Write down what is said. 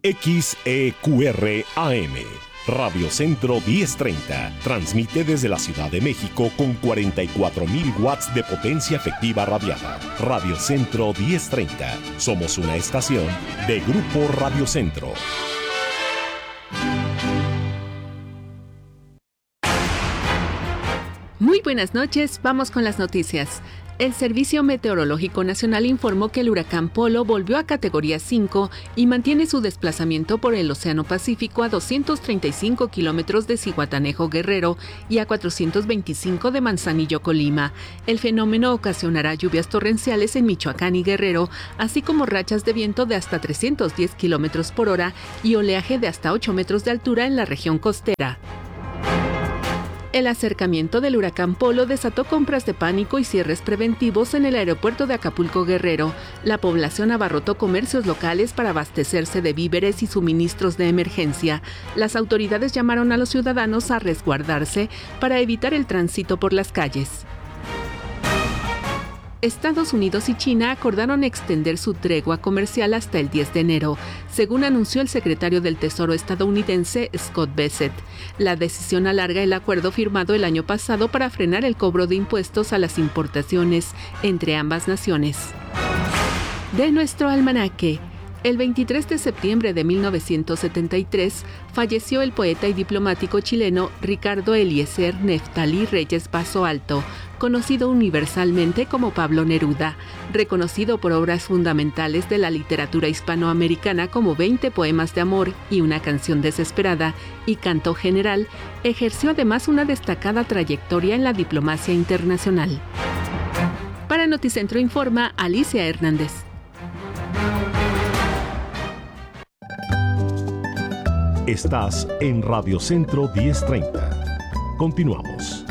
XEQR AM. Radio Centro 1030 transmite desde la Ciudad de México con 44,000 watts de potencia efectiva radiada. Radio Centro 1030. Somos una estación de Grupo Radio Centro. Muy buenas noches, vamos con las noticias. El Servicio Meteorológico Nacional informó que el huracán Polo volvió a categoría 5 y mantiene su desplazamiento por el Océano Pacífico a 235 kilómetros de Zihuatanejo, Guerrero, y a 425 de Manzanillo, Colima. El fenómeno ocasionará lluvias torrenciales en Michoacán y Guerrero, así como rachas de viento de hasta 310 kilómetros por hora y oleaje de hasta 8 metros de altura en la región costera. El acercamiento del huracán Polo desató compras de pánico y cierres preventivos en el aeropuerto de Acapulco, Guerrero. La población abarrotó comercios locales para abastecerse de víveres y suministros de emergencia. Las autoridades llamaron a los ciudadanos a resguardarse para evitar el tránsito por las calles. Estados Unidos y China acordaron extender su tregua comercial hasta el 10 de enero, según anunció el secretario del Tesoro estadounidense Scott Bessent. La decisión alarga el acuerdo firmado el año pasado para frenar el cobro de impuestos a las importaciones entre ambas naciones. De nuestro almanaque. El 23 de septiembre de 1973 falleció el poeta y diplomático chileno Ricardo Eliezer Neftalí Reyes Bazo Alto, conocido universalmente como Pablo Neruda. Reconocido por obras fundamentales de la literatura hispanoamericana como 20 poemas de amor y una canción desesperada y canto general, ejerció además una destacada trayectoria en la diplomacia internacional. Para Noticentro informa Alicia Hernández. Estás en Radio Centro 1030. Continuamos.